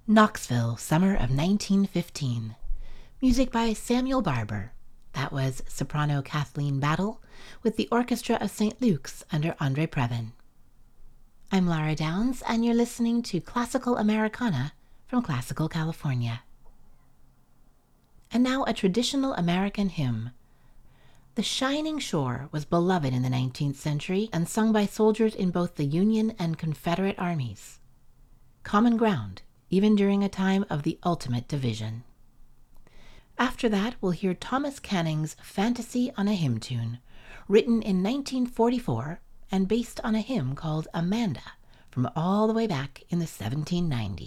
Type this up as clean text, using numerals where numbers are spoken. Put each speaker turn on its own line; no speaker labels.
Knoxville, summer of 1915. Music by Samuel Barber. That was soprano Kathleen Battle with the Orchestra of St. Luke's under Andre Previn. I'm Lara Downs, and you're listening to Classical Americana from Classical California. And now a traditional American hymn. The Shining Shore was beloved in the 19th century and sung by soldiers in both the Union and Confederate armies. Common ground, even during a time of the ultimate division. After that, we'll hear Thomas Canning's Fantasy on a Hymn Tune, written in 1944 and based on a hymn called Amanda from all the way back in the 1790s.